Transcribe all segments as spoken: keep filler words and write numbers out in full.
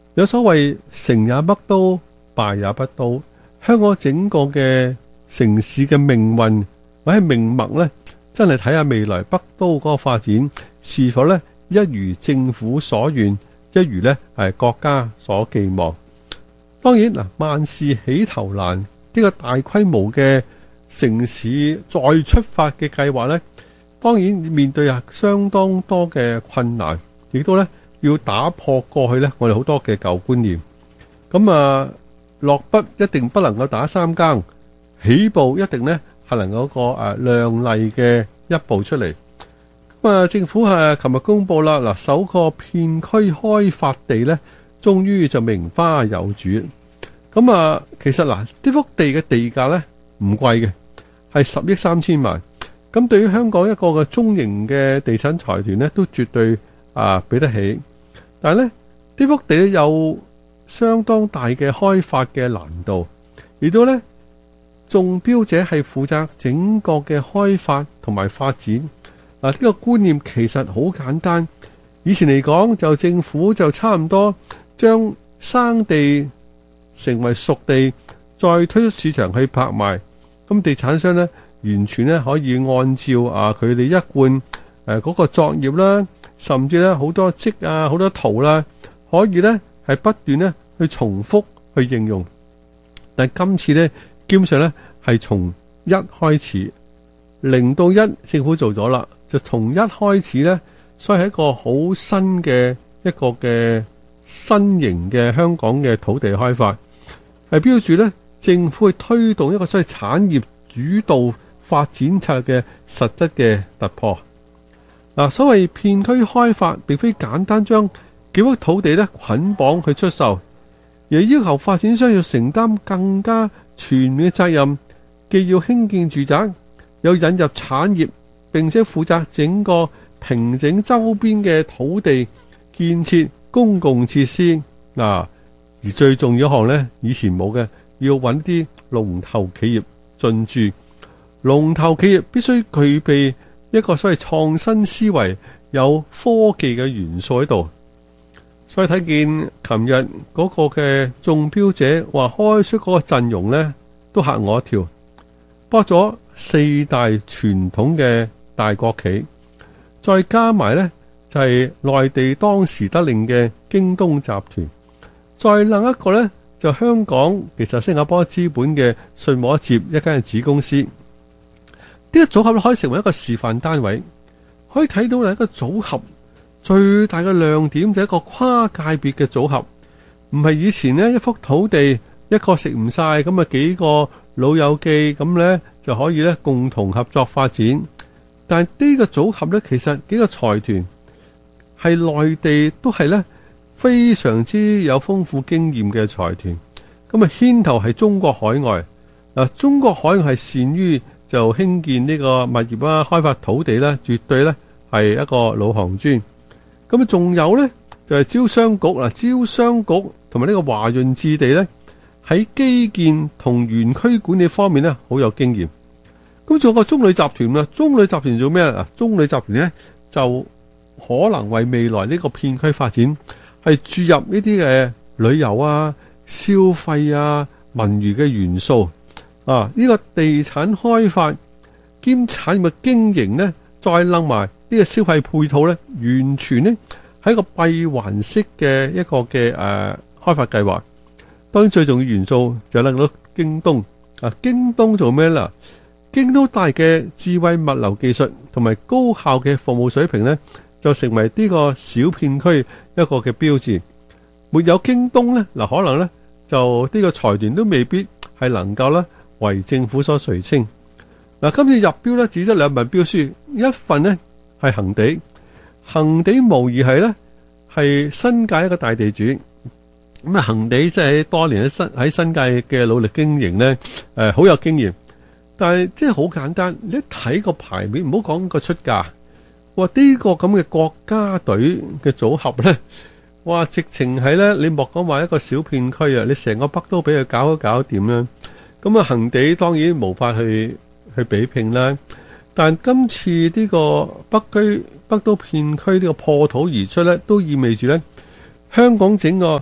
有所謂成也北都，敗也北都。香港整個嘅城市嘅命運或者命脈呢，真係睇下未來北都嗰個發展是否呢一如政府所願，一如呢係國家所寄望。當然嗱，萬事起頭難，呢個大規模嘅城市再出發嘅計劃呢，當然面對啊相當多嘅困難，亦都呢要打破過去呢我哋好多嘅舊觀念。咁啊，落筆一定不能夠打三更，起步一定呢係能夠個誒亮麗嘅一步出嚟。咁啊，政府係琴日公布啦，嗱，首個片區開發地呢，終於就名花有主。咁啊，其實嗱，呢幅地嘅地價呢唔貴嘅，係十億三千萬。咁對於香港一個嘅中型嘅地產財團呢，都絕對啊俾得起。但係呢，呢幅地有相當大嘅開發嘅難度，而到呢，中標者係負責整個嘅開發同埋發展。嗱，呢個觀念其實好簡單。以前嚟講，就政府就差唔多將生地成為熟地，再推出市場去拍賣。咁地產商呢，完全呢可以按照啊佢哋一貫誒嗰個作業啦，甚至呢好多則啊、好多圖啦，可以呢係不斷呢去重複去應用。但係今次呢，基本上呢係從一開始，零到一政府做咗啦，就從一開始呢，所以係一個好新嘅一個嘅新型嘅香港嘅土地開發，係標住呢政府去推動一個所謂產業主導發展策略嘅實質嘅突破。嗱，所謂片區開發並非簡單將幾幅土地呢捆綁去出售，而要求發展商要承擔更加全面嘅責任，既要興建住宅，又引入產業，並且負責整個平整周邊嘅土地建設公共設施。嗱，而最重要一項呢，以前冇嘅，要揾啲龍頭企業進駐。龍頭企業必須具備一個所謂創新思維，有科技嘅元素喺度。所以睇見琴日嗰個嘅中標者話開出嗰個陣容呢，都嚇我一跳，包咗四大傳統嘅大國企，再加埋呢就係內地當時得令嘅京東集團，再另一個呢就香港其實新加坡資本嘅信和一接一間子公司。呢個組合可以成為一個示範單位，可以睇到係一個組合最大嘅亮點就係一個跨界別嘅組合，唔係以前呢一幅土地一個食唔晒，咁啊幾個老友記咁呢就可以呢共同合作發展。但係呢個組合呢，其實幾個財團係內地都係呢非常之有豐富經驗嘅財團，咁啊牽頭係中國海外。嗱，中國海外係善於就興建呢個物業啦、開發土地咧，絕對咧係一個老行尊。咁啊，仲有咧就係招商局啦，招商局同埋呢個華潤置地咧，喺基建同園區管理方面咧好有經驗。咁仲有個中旅集團啦，中旅集團做咩啊？中旅集團咧就可能為未來呢個片區發展係注入呢啲嘅旅遊啊、消費啊、文娛嘅元素。啊！呢、這個地產開發兼產業嘅經營呢，再諗埋呢個消費配套呢，完全呢係一個閉環式嘅一個嘅誒、呃、開發計劃。當然最重要元素就諗到京東啊！京東做咩啦？京東帶嘅智慧物流技術同埋高效嘅服務水平呢，就成為呢個小片區一個嘅標誌。沒有京東呢，嗱可能呢就呢個財團都未必係能夠呢為政府所垂青。嗱，今次入標咧，只得兩份標書，一份呢係恒地，恒地無疑係咧係新界一個大地主。咁啊，恒地即係多年喺新喺新界嘅努力經營咧，誒、呃、好有經驗。但係即係好簡單，你一睇個牌面，唔好講個出價，哇！呢、這個咁嘅國家隊嘅組合咧，哇！直情係咧，你莫講話一個小片區啊，你成個北都俾佢搞一搞掂啦。咁啊，恒地當然無法去去比拼啦。但今次呢個北區北都片區呢個破土而出咧，都意味住咧香港整個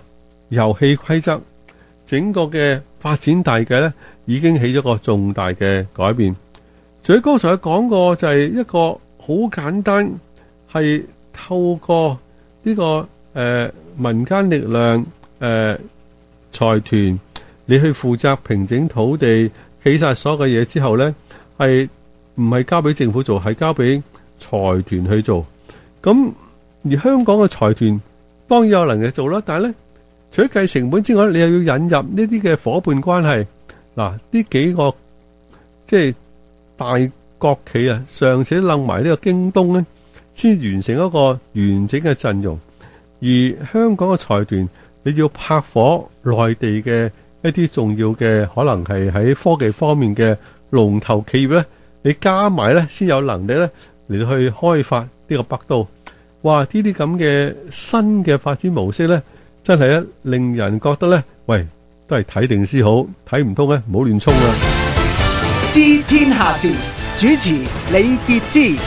遊戲規則，整個嘅發展大計呢已經起咗個重大嘅改變。除咗剛才講過，就係一個好簡單，係透過呢、這個誒、呃、民間力量誒財團，你去負責平整土地，起晒所有嘅嘢之後呢，係唔係交俾政府做，係交俾財團去做。咁而香港嘅財團當然有能力做啦，但係呢，除咗計成本之外，你又要引入呢啲嘅夥伴關係。嗱，呢幾個即係大國企啊，尚且楞埋呢個京東呢，先完成一個完整嘅陣容。而香港嘅財團，你要拍火內地嘅一啲重要嘅，可能係喺科技方面嘅龍頭企業呢，你加埋呢，先有能力呢嚟到去開發呢個北都。哇！呢啲咁嘅新嘅發展模式呢，真係咧令人覺得呢，喂，都係睇定先好，睇唔通呢，唔好亂衝啦。 知天下事，主持李傑之。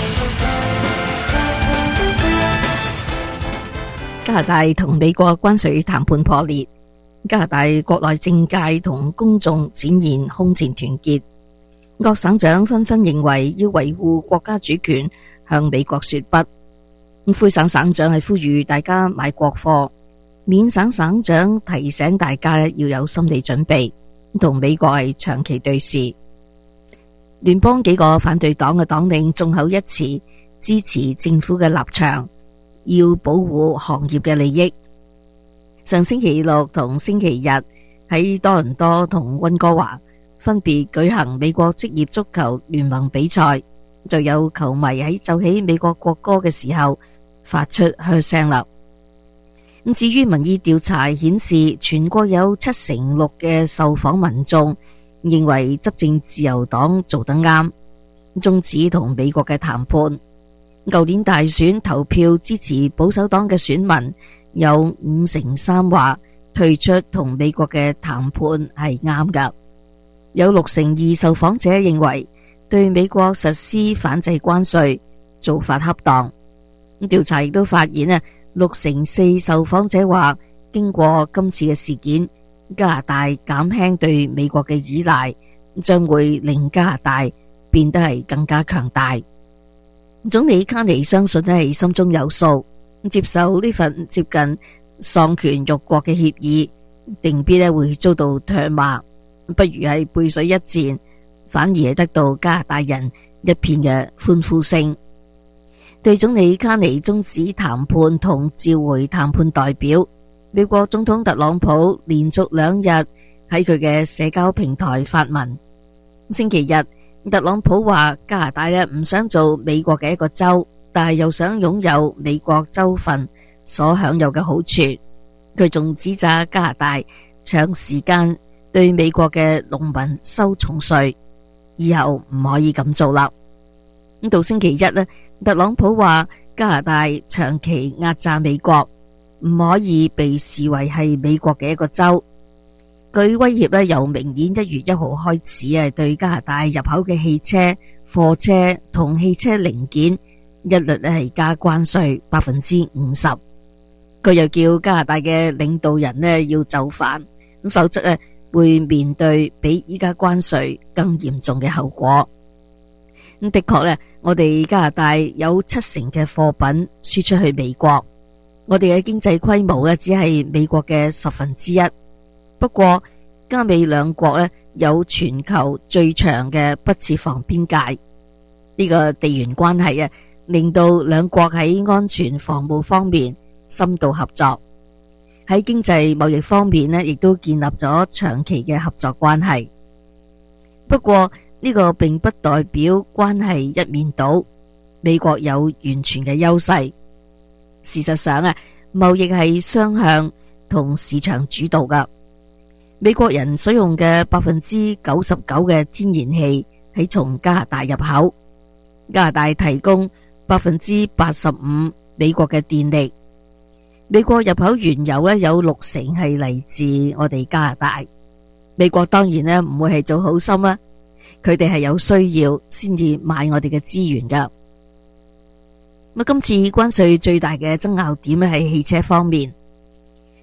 加拿大同美國關稅談判破裂，加拿大國內政界同公眾展現空前團結，各省長紛紛認為要維護國家主權，向美國說不。咁魁省省長係呼籲大家買國貨，緬省省長提醒大家要有心理準備，同美國係長期對視。聯邦幾個反對黨嘅黨領眾口一詞，支持政府嘅立場，要保護行業嘅利益。上星期六同星期日喺多倫多同溫哥華分別舉行美國職業足球聯盟比賽，就有球迷喺奏起美國國歌嘅時候發出噓聲啦。咁至於民意調查顯示，全國有七成六嘅受訪民眾認為執政自由黨做得啱，終止同美國嘅談判。舊年大選投票支持保守黨嘅選民有五成三話退出同美國嘅談判係啱㗎，有六成二受訪者認為對美國實施反制關稅做法恰當。調查亦都發現啊，六成四受訪者話經過今次嘅事件，加拿大減輕對美國嘅依賴，將會令加拿大變得係更加強大。總理卡尼相信係心中有數，接受呢份接近喪權辱國嘅協議，定必咧會遭到唾罵，不如係背水一戰，反而係得到加拿大人一片嘅歡呼聲。對總理卡尼終止談判同召回談判代表，美國總統特朗普連續兩日喺佢嘅社交平台發文。星期日，特朗普話加拿大咧唔想做美國嘅一個州，但係又想擁有美國州份所享有嘅好處。佢仲指責加拿大長時間對美國嘅農民收重稅，以後唔可以咁做啦。咁到星期一咧，特朗普話加拿大長期壓榨美國，唔可以被視為係美國嘅一個州。佢威脅咧，由明年一月一號開始啊，對加拿大入口嘅汽車、貨車同汽車零件一律咧係加關稅百分之五十。佢又叫加拿大嘅領導人咧要就範，咁否則咧會面對比依家關稅更嚴重嘅後果。咁的確咧，我哋加拿大有七成嘅貨品輸出去美國，我哋嘅經濟規模咧只係美國嘅十分之一。不過加美兩國咧有全球最長嘅不設防邊界，呢個地緣關係啊，令到兩國喺安全防務方面深度合作，喺經濟貿易方面咧亦都建立咗長期嘅合作關係。不過呢個並不代表關係一面倒，美國有完全嘅優勢。事實上啊，貿易係雙向同市場主導噶。美國人所用嘅百分之九十九嘅天然氣係從加拿大入口，加拿大提供百分之八十五美國嘅電力。美國入口原油咧有六成係嚟自我哋加拿大。美國當然咧唔會係做好心啊，佢哋係有需要先至買我哋嘅資源噶。咁今次關稅最大嘅爭拗點咧係汽車方面。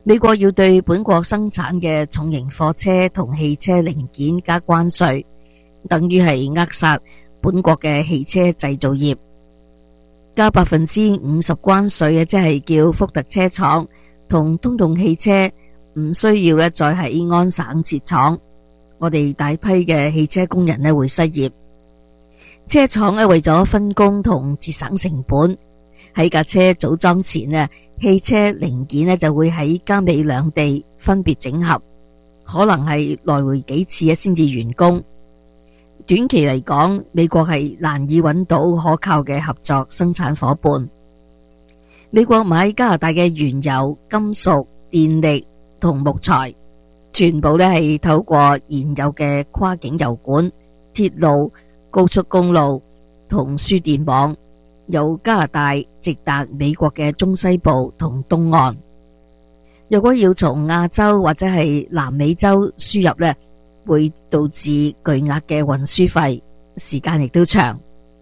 美國要對本國生產嘅重型貨車同汽車零件加關稅，等於係扼殺本國嘅汽車製造業。加百分之五十關稅啊，即係叫福特車廠同通用汽車唔需要咧再喺安省設廠，我哋大批嘅汽車工人咧會失業。車廠咧為咗分工同節省成本，喺架車組裝前啊，汽車零件咧就會喺加美兩地分別整合，可能係來回幾次啊先至完工。短期嚟講，美國係難以揾到可靠嘅合作生產夥伴。美國買加拿大嘅原油、金屬、電力同木材，全部咧係透過現有嘅跨境油管、鐵路、高速公路同輸電網，由加拿大直達美國嘅中西部同東岸。如果要從亞洲或者係南美洲輸入呢，會導致巨額嘅運輸費，時間亦都長。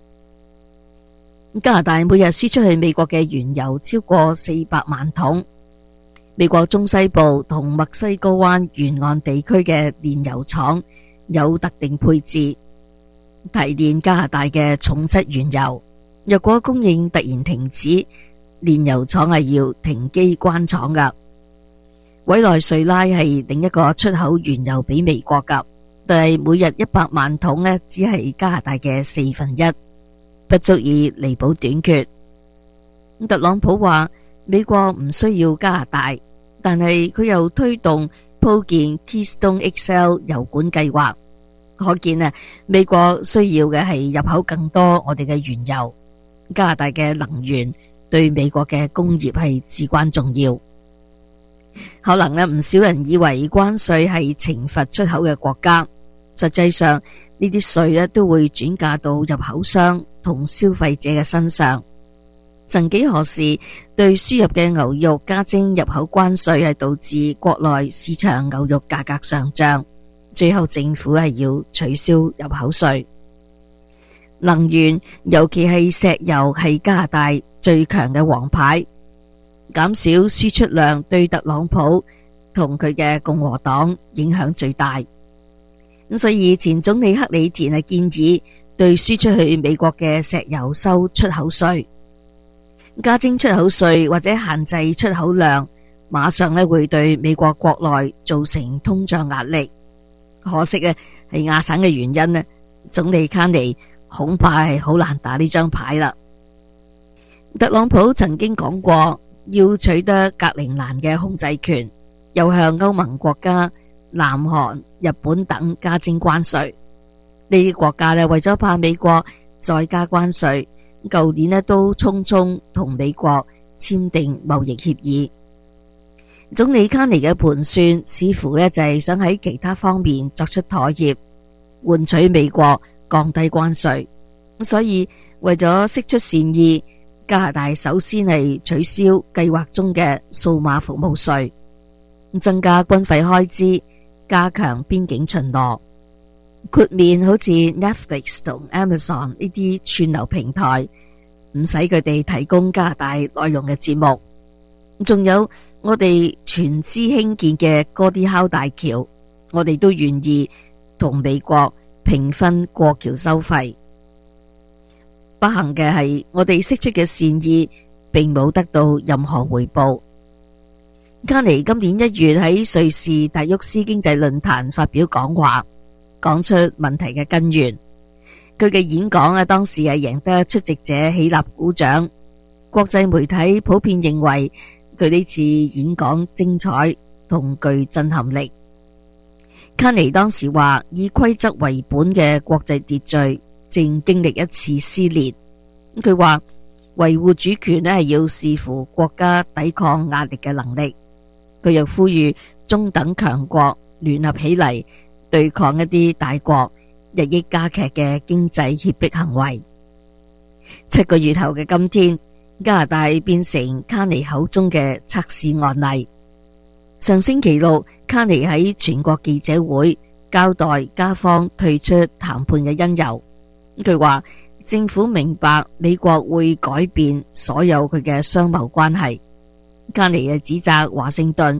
加拿大每日輸出去美國嘅原油超過四百萬桶。美國中西部同墨西哥灣沿岸地區嘅煉油廠有特定配置，提煉加拿大嘅重質原油。若果供應突然停止，煉油廠係要停機關廠噶。委內瑞拉係另一個出口原油俾美國噶，但係每日一百萬桶呢，只係加拿大嘅四分一，不足以彌補短缺。特朗普話美國唔需要加拿大，但係佢又推動鋪建 Keystone X L 油管計劃，可見啊，美國需要嘅係入口更多我哋嘅原油。加拿大嘅能源對美國嘅工業係至關重要。可能呢，唔少人以為關稅係懲罰出口嘅國家，實際上呢啲稅呢都會轉嫁到入口商同消費者嘅身上。曾幾何時，對輸入嘅牛肉加徵入口關稅係導致國內市場牛肉價格上漲，最後政府係要取消入口稅。能源，尤其係石油，係加拿大最強嘅王牌。減少輸出量對特朗普同佢嘅共和黨影響最大。咁所以前總理克里田係建議對輸出去美國嘅石油收出口稅，加徵出口稅或者限制出口量，馬上咧會對美國國內造成通脹壓力。可惜啊，係亞省嘅原因呢，總理卡尼恐怕係好難打呢張牌啦。特朗普曾經講過要取得格陵蘭嘅控制權，又向歐盟國家、南韓、日本等加徵關稅。呢啲國家咧為咗怕美國再加關稅，舊年咧都匆匆同美國簽訂貿易協議。總理卡尼嘅盤算似乎咧就係想喺其他方面作出妥協，換取美國降低關稅。所以為咗釋出善意，加拿大首先係取消計劃中嘅數碼服務稅，增加軍費開支，加強邊境巡邏，豁免好似 Netflix 同 Amazon 呢啲串流平台，唔使佢哋提供加拿大內容嘅節目。仲有我哋全資興建嘅哥迪考大橋，我哋都願意同美國平分過橋收費。不幸嘅係，我哋釋出嘅善意並冇得到任何回報。卡尼今年一月喺瑞士達沃斯經濟論壇發表講話，講出問題嘅根源。佢嘅演講啊，當時係贏得出席者起立鼓掌。國際媒體普遍認為佢呢次演講精彩同具震撼力。卡尼當時話，以規則為本嘅國際秩序正經歷一次撕裂。佢話維護主權咧係要視乎國家抵抗壓力嘅能力。佢又呼籲中等強國聯合起嚟對抗一啲大國日益加劇嘅經濟脅迫行為。七個月後嘅今天，加拿大變成卡尼口中嘅測試案例。上星期六，卡尼喺全國記者會交代加方退出談判嘅因由。佢話政府明白美國會改變所有佢嘅商貿關係。卡尼嘅指責華盛頓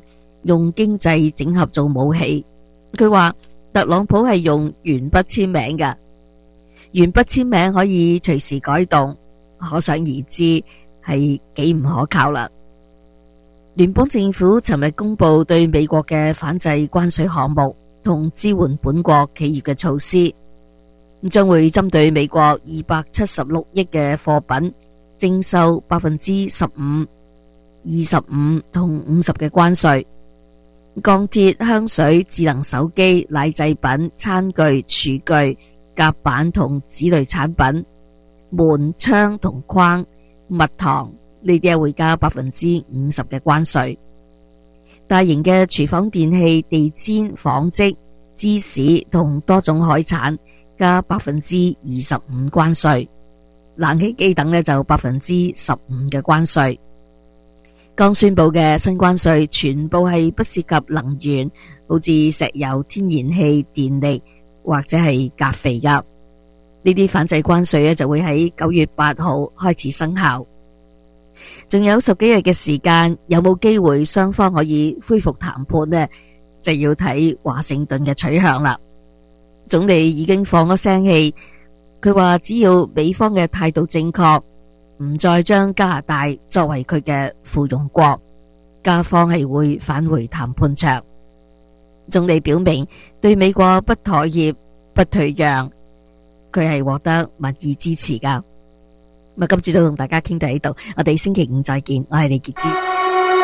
用經濟整合做武器。佢話特朗普係用鉛筆簽名㗎，鉛筆簽名可以隨時改動，可想而知係幾唔可靠啦。聯邦政府尋日公布對美國嘅反制關稅項目同支援本國企業嘅措施，將會針對美國二百七十六億嘅貨品徵收百分之十五、二十五同五十嘅關稅。鋼鐵、香水、智能手機、奶製品、餐具、廚具、甲板同紙類產品、門窗同框、蜜糖呢啲會加百分之五十嘅關稅。大型嘅廚房電器、地氈、紡織、芝士同多種海產加百分之二十五關稅。冷氣機等呢就百分之十五嘅關稅。剛宣布嘅新關稅全部係不涉及能源，好似石油、天然氣、電力或者係鉀肥噶。呢啲反制關稅呢就會喺九月八號開始生效。仲有十幾日嘅時間，有冇機會雙方可以恢復談判呢？就要睇華盛頓嘅取向啦。總理已經放咗聲氣，佢話只要美方嘅態度正確，唔再將加拿大作為佢嘅附庸國，加方係會返回談判場。總理表明對美國不妥協、不退讓，佢係獲得民意支持噶。咁今次就同大家傾到呢度，我哋星期五再見，我係李潔芝。